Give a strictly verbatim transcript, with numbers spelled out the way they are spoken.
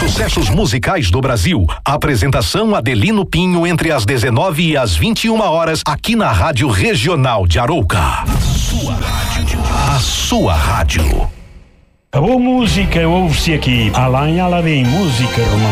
sucessos musicais do Brasil. Apresentação Adelino Pinho entre as dezenove e as vinte e uma horas aqui na Rádio Regional de Arouca. Sua rádio. A sua rádio. A boa música ouve-se aqui. Além, ela vem música romântica.